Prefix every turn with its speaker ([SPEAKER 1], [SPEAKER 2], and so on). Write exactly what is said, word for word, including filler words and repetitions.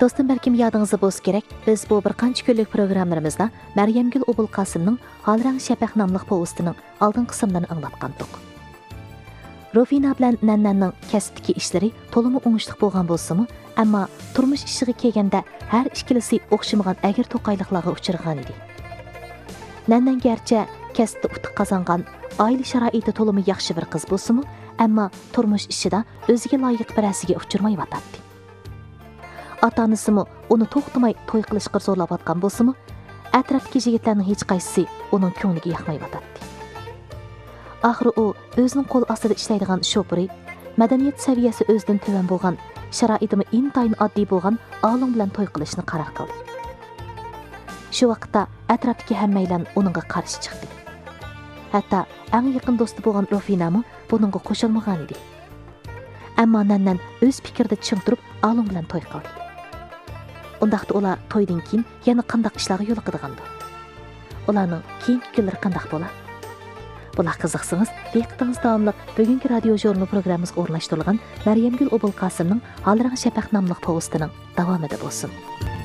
[SPEAKER 1] Dostum, balkim yadingizda bo'lsa kerak, biz bu bir qancha kunlik programmalarimizda Maryamgul Obul Qosimning Halrang Shafaq nomli povestining oldin qismlarini anglatgandik. Rufina bilan Nannanning kasbdagi ishlari to'liq o'ngishli bo'lgan bo'lsa-mu, ammo turmush ishiga kelganda har ikkilisi o'xshamagan agir to'qayliqlarga uchragan edi. Nannan garchi kasbda utuq qozongan, oila sharoiti to'liq yaxshi bir qiz bo'lsa-mu, ammo turmush ishida o'ziga loyiq bir asiga uchirmay yotadi. Ota-onasimi uni to'xtamay to'y qilishga zo'rlayotgan bo'lsa-mu, atrofdagi yigitlarning hech qaysisi uning ko'ngliga yoqmay yotadi. Oxiri u o'zining qo'l ostida ishlaydigan shoferi, madaniyat saviyasi o'zidan tuvan bo'lgan, sharoitimi intayin oddiy bo'lgan olim bilan to'y qilishni qaror qildi. Shu vaqtda atrofdagi hammaylar uningga qarshi chiqdi. Hatto eng yaqin do'sti bo'lgan Rufinami buningga qo'shilmagan edi. Ammo Nannan o'z fikrida ching turib olim bilan to'y qildi. Undaqda ular to'ydan keyin yana qanday ishlarga yo'l qo'ygandir. Ularning keyingi kunlari qanday bo'ladi? Bular qiziqsangiz, diqqatingiz davomli bugungi radio jurnal programmamizga o'rnashtirilgan Maryamgul Obul Qosimning Halrang Shafaq nomli povestining davomida bo'lsin.